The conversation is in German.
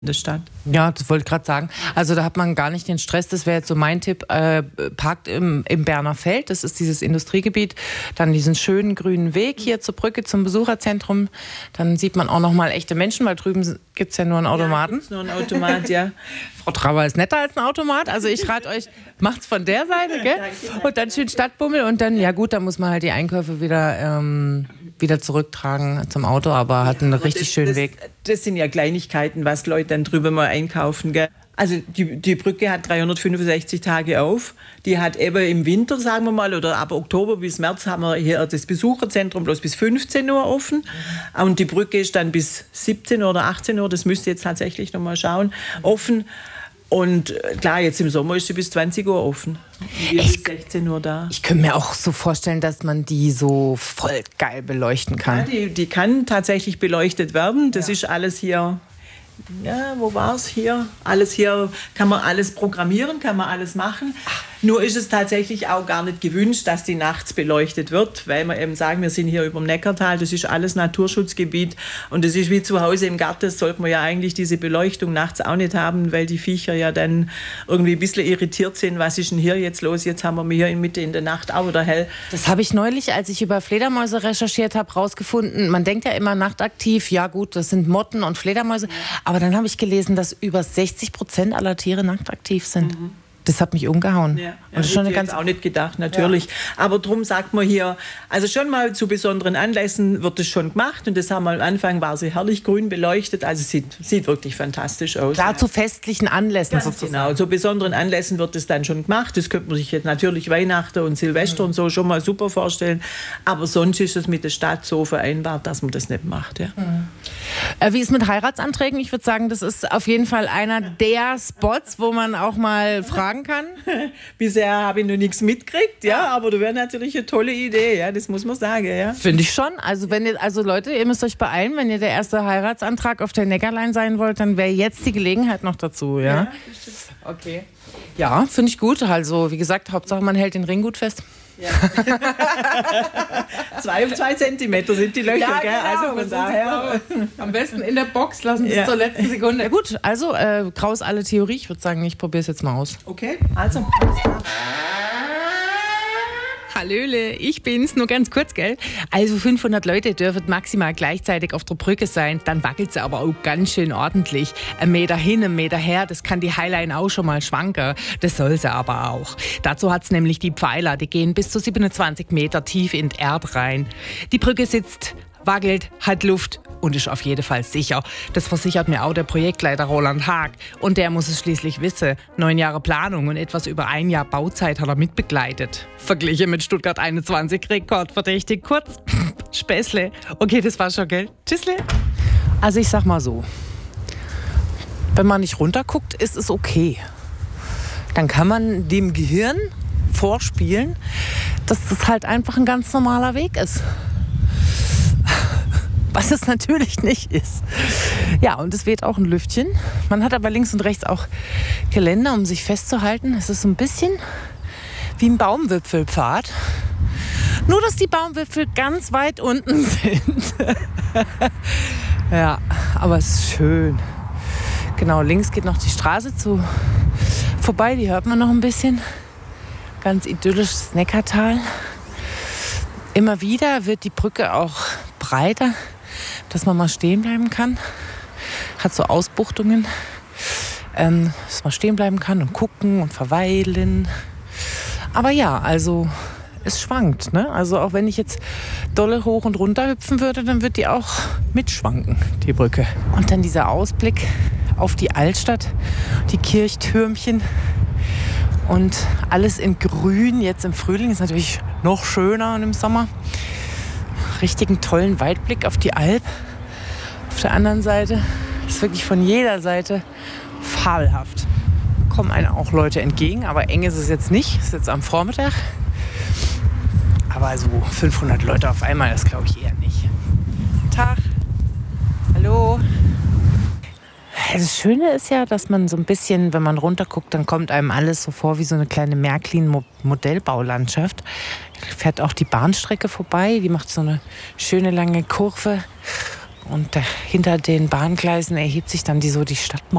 der Stadt. Ja, das wollte ich gerade sagen. Also da hat man gar nicht den Stress. Das wäre jetzt so mein Tipp. Parkt im Berner Feld. Das ist dieses Industriegebiet. Dann diesen schönen grünen Weg hier zur Brücke, zum Besucherzentrum. Dann sieht man auch noch mal echte Menschen, weil drüben gibt es ja nur einen Automaten. Ja, gibt's nur einen Automat, ja. Frau Traber ist netter als ein Automat. Also ich rate euch, macht's von der Seite, gell? Und dann schön Stadtbummel und dann, ja gut, dann muss man halt die Einkäufe wieder zurücktragen zum Auto, aber hat einen richtig schönen Weg. Das sind ja Kleinigkeiten, was Leute dann drüber mal einkaufen, gell? Also die Brücke hat 365 Tage auf. Die hat eben im Winter, sagen wir mal, oder ab Oktober bis März haben wir hier das Besucherzentrum bloß bis 15 Uhr offen. Und die Brücke ist dann bis 17 oder 18 Uhr, das müsst ihr jetzt tatsächlich noch mal schauen, offen. Und klar, jetzt im Sommer ist sie bis 20 Uhr offen. Und wir bis 16 Uhr da. Ich könnte mir auch so vorstellen, dass man die so voll geil beleuchten kann. Ja, die kann tatsächlich beleuchtet werden. Das ist alles hier. Ja, wo war es hier? Alles hier kann man alles programmieren, kann man alles machen. Nur ist es tatsächlich auch gar nicht gewünscht, dass die nachts beleuchtet wird, weil wir eben sagen, wir sind hier über dem Neckartal, das ist alles Naturschutzgebiet und das ist wie zu Hause im Garten, das sollte man ja eigentlich diese Beleuchtung nachts auch nicht haben, weil die Viecher ja dann irgendwie ein bisschen irritiert sind. Was ist denn hier jetzt los? Jetzt haben wir hier in Mitte in der Nacht auch wieder hell. Das habe ich neulich, als ich über Fledermäuse recherchiert habe, rausgefunden. Man denkt ja immer nachtaktiv, ja gut, das sind Motten und Fledermäuse. Aber dann habe ich gelesen, dass über 60% aller Tiere nachtaktiv sind. Mhm. Das hat mich umgehauen. Ja, und das ist schon eine ganz auch nicht gedacht, natürlich. Ja. Aber drum sagt man hier, also schon mal zu besonderen Anlässen wird es schon gemacht. Und das haben wir am Anfang, war sie herrlich grün beleuchtet. Also sieht wirklich fantastisch aus. Klar, zu festlichen Anlässen sozusagen. Genau, zu besonderen Anlässen wird es dann schon gemacht. Das könnte man sich jetzt natürlich Weihnachten und Silvester und so schon mal super vorstellen. Aber sonst ist es mit der Stadt so vereinbart, dass man das nicht macht. Ja. Wie ist mit Heiratsanträgen? Ich würde sagen, das ist auf jeden Fall einer der Spots, wo man auch mal fragen kann. Bisher habe ich noch nichts mitgekriegt, ja, aber das wäre natürlich eine tolle Idee, ja, das muss man sagen, ja. Finde ich schon. Also Leute, ihr müsst euch beeilen, wenn ihr der erste Heiratsantrag auf der Neckarlein sein wollt, dann wäre jetzt die Gelegenheit noch dazu, ja. Okay. Ja, finde ich gut. Also, wie gesagt, Hauptsache man hält den Ring gut fest. Ja. 2 Zentimeter sind die Löcher, ja, gell? Genau, also von daher. Am besten in der Box lassen bis zur letzten Sekunde. Gut, also Kraus alle Theorie. Ich würde sagen, ich probiere es jetzt mal aus. Okay, also. Hallöle, ich bin's, nur ganz kurz, gell? Also 500 Leute dürfen maximal gleichzeitig auf der Brücke sein, dann wackelt sie aber auch ganz schön ordentlich. 1 Meter hin, 1 Meter her, das kann die Highline auch schon mal schwanken. Das soll sie aber auch. Dazu hat's nämlich die Pfeiler, die gehen bis zu 27 Meter tief in die Erde rein. Die Brücke sitzt, wackelt, hat Luft und ist auf jeden Fall sicher. Das versichert mir auch der Projektleiter Roland Haag. Und der muss es schließlich wissen. 9 Jahre Planung und etwas über 1 Jahr Bauzeit hat er mitbegleitet. Verglichen mit Stuttgart 21 rekordverdächtig kurz. Späßle. Okay, das war schon, gell? Tschüssle. Also ich sag mal so. Wenn man nicht runterguckt, ist es okay. Dann kann man dem Gehirn vorspielen, dass das halt einfach ein ganz normaler Weg ist. Was es natürlich nicht ist. Ja, und es weht auch ein Lüftchen. Man hat aber links und rechts auch Geländer, um sich festzuhalten. Es ist so ein bisschen wie ein Baumwipfelpfad. Nur, dass die Baumwipfel ganz weit unten sind. Ja, aber es ist schön. Genau, links geht noch die Straße vorbei. Die hört man noch ein bisschen. Ganz idyllisches Neckartal. Immer wieder wird die Brücke auch breiter, dass man mal stehen bleiben kann. Hat so Ausbuchtungen, dass man stehen bleiben kann und gucken und verweilen. Aber ja, also es schwankt, ne? Also auch wenn ich jetzt dolle hoch und runter hüpfen würde, dann wird die auch mitschwanken, die Brücke. Und dann dieser Ausblick auf die Altstadt, die Kirchtürmchen und alles in Grün. Jetzt im Frühling ist natürlich noch schöner und im Sommer. Richtigen tollen Weitblick auf die Alp. Auf der anderen Seite ist wirklich von jeder Seite fabelhaft. Kommen einem auch Leute entgegen, aber eng ist es jetzt nicht. Es ist jetzt am Vormittag. Aber so 500 Leute auf einmal, das glaube ich eher nicht. Tag. Hallo. Das Schöne ist ja, dass man so ein bisschen, wenn man runterguckt, dann kommt einem alles so vor wie so eine kleine Märklin-Modellbaulandschaft. Da fährt auch die Bahnstrecke vorbei, die macht so eine schöne lange Kurve. Und hinter den Bahngleisen erhebt sich dann die Stadtmauer.